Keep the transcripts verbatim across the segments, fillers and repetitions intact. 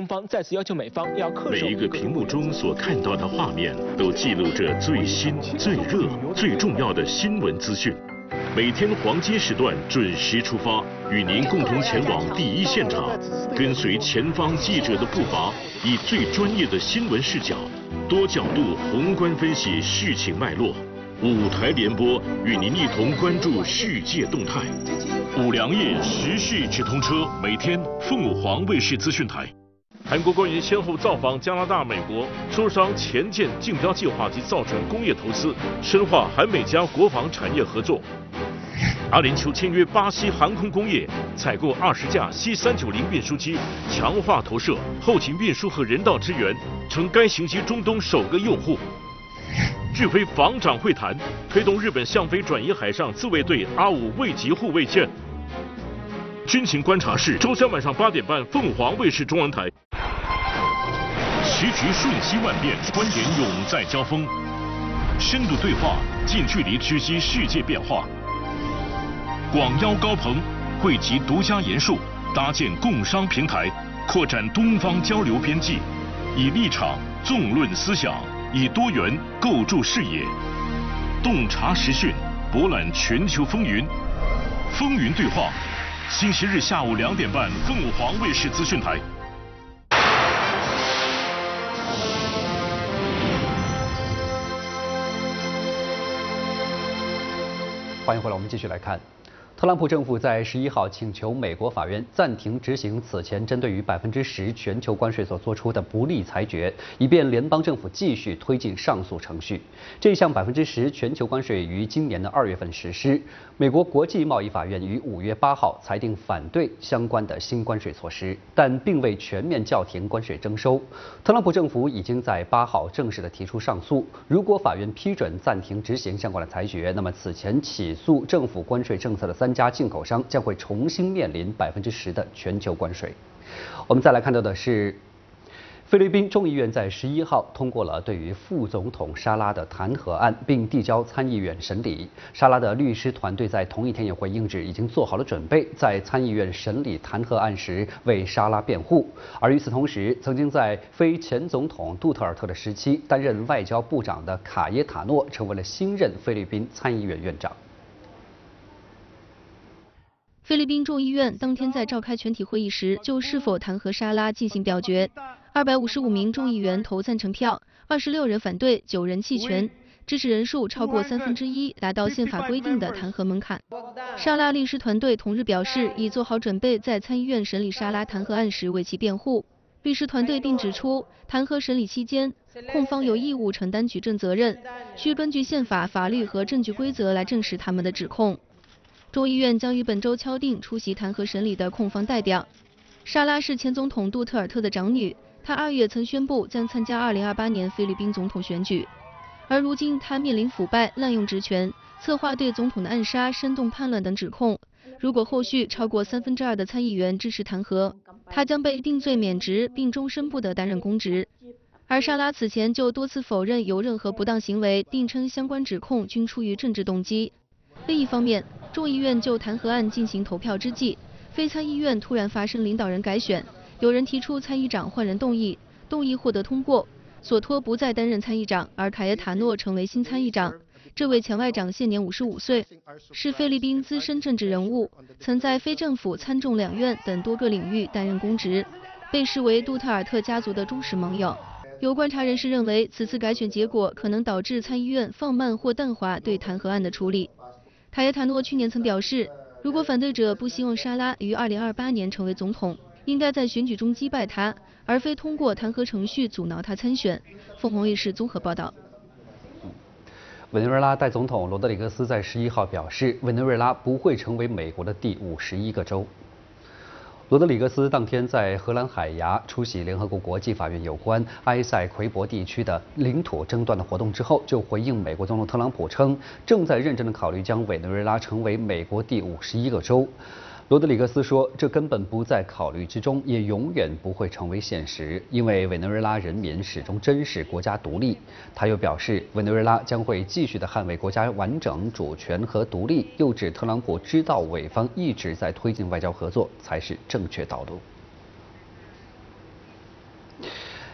中方再次要求美方要恪守。 每一个屏幕中所看到的画面，都记录着最新、最热、最重要的新闻资讯。每天黄金时段准时出发，与您共同前往第一现场，跟随前方记者的步伐，以最专业的新闻视角，多角度宏观分析事情脉络。五台联播与您一同关注世界动态。五粮液时事直通车，每天凤舞凰卫视资讯台。韩国官员先后造访加拿大、美国，磋商前舰竞标计划及造船工业投资，深化韩美加国防产业合作。阿联酋签约巴西航空工业，采购二十架 C 三九零运输机，强化投射、后勤运输和人道支援，成该型机中东首个用户。日菲防长会谈推动日本向非转移海上自卫队阿五卫级护卫舰。军情观察室周三晚上八点半，凤凰卫视中文台。时局瞬息万变，观点永在交锋，深度对话，近距离直击世界变化。广邀高朋，汇集独家研述，搭建共商平台，扩展东方交流边际，以立场纵论思想，以多元构筑视野，洞察时讯，博览全球风云，风云对话。星期日下午两点半，凤凰卫视资讯台。 欢迎回来，我们继续来看。特朗普政府在十一号请求美国法院暂停执行此前针对于百分之十全球关税所做出的不利裁决，以便联邦政府继续推进上诉程序。这项百分之十全球关税于今年的二月份实施。美国国际贸易法院于五月八号裁定反对相关的新关税措施，但并未全面叫停关税征收。特朗普政府已经在八号正式的提出上诉。如果法院批准暂停执行相关的裁决，那么此前起诉政府关税政策的三家进口商将会重新面临百分之十的全球关税。我们再来看到的是，菲律宾众议院在十一号通过了对于副总统沙拉的弹劾案，并递交参议院审理。沙拉的律师团队在同一天也回应指，已经做好了准备，在参议院审理弹劾案时为沙拉辩护。而与此同时，曾经在非前总统杜特尔特的时期担任外交部长的卡耶塔诺成为了新任菲律宾参议院院长。 菲律宾众议院当天在召开全体会议时，就是否弹劾沙拉进行表决。二百五十五名众议员投赞成票，二十六人反对，九人弃权，支持人数超过三分之一，达到宪法规定的弹劾门槛。沙拉律师团队同日表示，已做好准备在参议院审理沙拉弹劾案时为其辩护。律师团队并指出，弹劾审理期间，控方有义务承担举证责任，需根据宪法、法律和证据规则来证实他们的指控。众议院将于本周敲定出席弹劾审理的控方代表。沙拉是前总统杜特尔特的长女，她二月曾宣布将参加二零二八年菲律宾总统选举，而如今她面临腐败、滥用职权、策划对总统的暗杀、煽动叛乱等指控。如果后续超过三分之二的参议员支持弹劾，她将被定罪免职，并终身不得担任公职。而沙拉此前就多次否认有任何不当行为，并称相关指控均出于政治动机。另一方面，众议院就弹劾案进行投票之际，非参议院突然发生领导人改选，有人提出参议长换人动议，动议获得通过，索托不再担任参议长，而凯耶塔诺成为新参议长。这位前外长现年五十五岁，是菲律宾资深政治人物，曾在非政府、参众两院等多个领域担任公职，被视为杜特尔特家族的忠实盟友。有观察人士认为，此次改选结果可能导致参议院放慢或淡化对弹劾案的处理。凯耶塔诺去年曾表示，如果反对者不希望沙拉于二零二八年成为总统，应该在选举中击败他，而非通过弹劾程序阻挠他参选。凤凰卫视综合报道。 委内瑞拉代总统罗德里戈斯在十一号表示，委内瑞拉不会成为美国的第五十一个州。罗德里戈斯当天在荷兰海牙出席联合国国际法院有关埃塞奎博地区的领土争端的活动之后，就回应美国总统特朗普称，正在认真的考虑将委内瑞拉成为美国第五十一个州。罗德里戈斯说，这根本不在考虑之中，也永远不会成为现实，因为委内瑞拉人民始终珍视国家独立。他又表示，委内瑞拉将会继续的捍卫国家完整、主权和独立。又指特朗普知道委方一直在推进外交合作才是正确道路。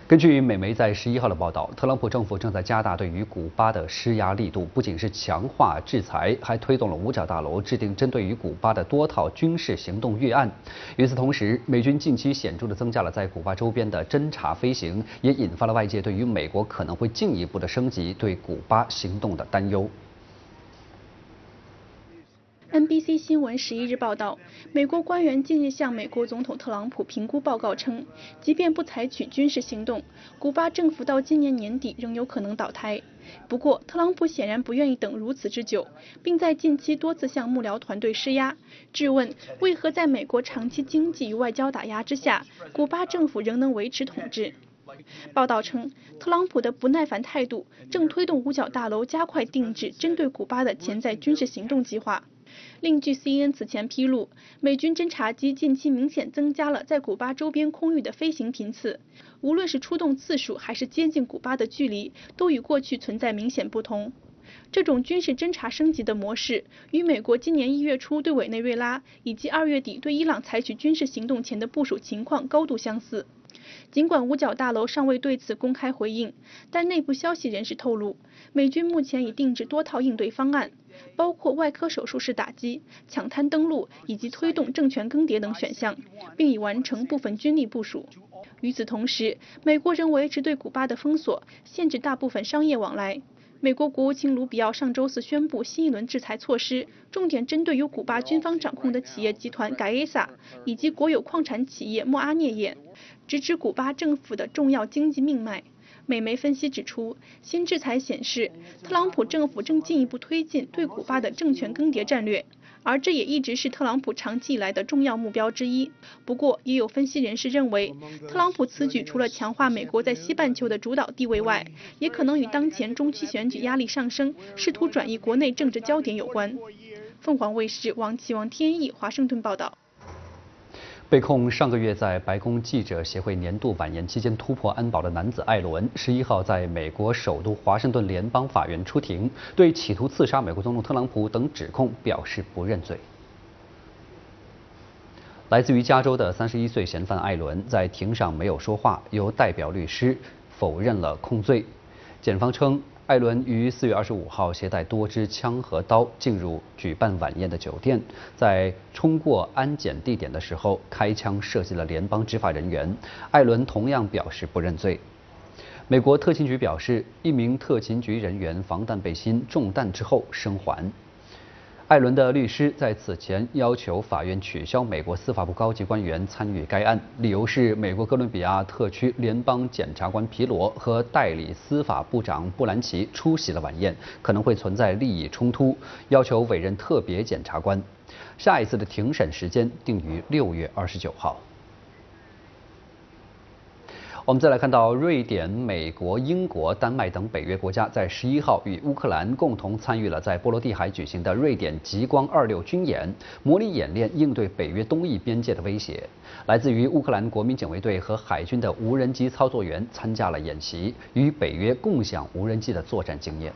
根据美媒在十一号的报道，特朗普政府正在加大对于古巴的施压力度，不仅是强化制裁，还推动了五角大楼制定针对于古巴的多套军事行动预案。与此同时，美军近期显著地增加了在古巴周边的侦察飞行，也引发了外界对于美国可能会进一步的升级对古巴行动的担忧。 N B C 新闻十一日报道，美国官员近日向美国总统特朗普评估报告称，即便不采取军事行动，古巴政府到今年年底仍有可能倒台。不过，特朗普显然不愿意等如此之久，并在近期多次向幕僚团队施压，质问为何在美国长期经济与外交打压之下，古巴政府仍能维持统治。报道称，特朗普的不耐烦态度正推动五角大楼加快定制针对古巴的潜在军事行动计划。另据 C N N 此前披露，美军侦察机近期明显增加了在古巴周边空域的飞行频次，无论是出动次数还是接近古巴的距离，都与过去存在明显不同。这种军事侦察升级的模式，与美国今年一月初对委内瑞拉以及二月底对伊朗采取军事行动前的部署情况高度相似。尽管五角大楼尚未对此公开回应，但内部消息人士透露，美军目前已定制多套应对方案，包括外科手术式打击、抢滩登陆以及推动政权更迭等选项，并已完成部分军力部署。与此同时，美国仍维持对古巴的封锁，限制大部分商业往来。美国国务卿卢比奥上周四宣布新一轮制裁措施，重点针对由古巴军方掌控的企业集团 Gaesa 以及国有矿产企业莫阿涅业，直指古巴政府的重要经济命脉。美媒分析指出，新制裁显示特朗普政府正进一步推进对古巴的政权更迭战略，而这也一直是特朗普长期以来的重要目标之一。不过，也有分析人士认为，特朗普此举除了强化美国在西半球的主导地位外，也可能与当前中期选举压力上升，试图转移国内政治焦点有关。凤凰卫视王启王天意华盛顿报道。 被控上个月在白宫记者协会年度晚宴期间突破安保的男子艾伦，十一号在美国首都华盛顿联邦法院出庭，对企图刺杀美国总统特朗普等指控表示不认罪。来自于加州的三十一岁嫌犯艾伦在庭上没有说话，由代表律师否认了控罪。检方称，艾伦于四月二十五号携带多支枪和刀进入举办晚宴的酒店，在冲过安检地点的时候开枪射击了联邦执法人员。艾伦同样表示不认罪。美国特勤局表示，一名特勤局人员防弹背心中弹之后生还。艾伦的律师在此前要求法院取消美国司法部高级官员参与该案，理由是美国哥伦比亚特区联邦检察官皮罗和代理司法部长布兰奇出席了晚宴，可能会存在利益冲突，要求委任特别检察官。下一次的庭审时间定于六月二十九号。我们再来看到，瑞典、美国、英国、丹麦等北约国家在十一号与乌克兰共同参与了在波罗的海举行的瑞典极光二六军演，模拟演练应对北约东翼边界的威胁。来自于乌克兰国民警卫队和海军的无人机操作员参加了演习，与北约共享无人机的作战经验。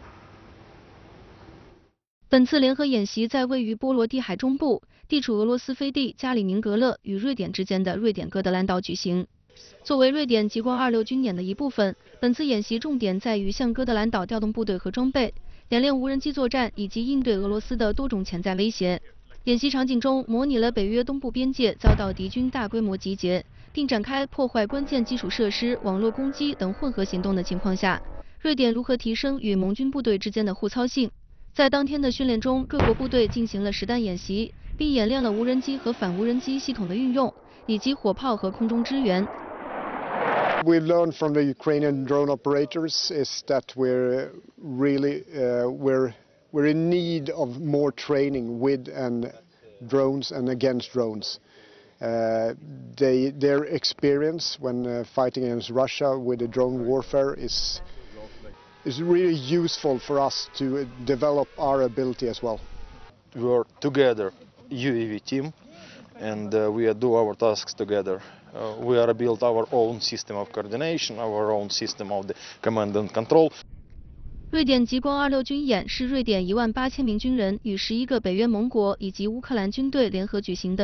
本次联合演习在位于波罗的海中部、地处俄罗斯飞地加里宁格勒与瑞典之间的瑞典哥德兰岛举行。作为瑞典极光二六军演的一部分，本次演习重点在于向哥德兰岛调动部队和装备，演练无人机作战以及应对俄罗斯的多种潜在威胁。演习场景中模拟了北约东部边界遭到敌军大规模集结，并展开破坏关键基础设施、网络攻击等混合行动的情况下，瑞典如何提升与盟军部队之间的互操性。在当天的训练中，各国部队进行了实弹演习，并演练了无人机和反无人机系统的运用，以及火炮和空中支援。 We learned from the Ukrainian drone operators is that we're really uh, we're we're in need of more training with and drones and against drones. Uh, they, their experience when uh, fighting against Russia with the drone warfare is is really useful for us to develop our ability as well. We are together, U A V team, and uh, we do our tasks together. Uh, we are build our own system of coordination, our own system of the command and control. 瑞典极光二六军演是瑞典一万八千名军人与十一个北约盟国以及乌克兰军队联合举行的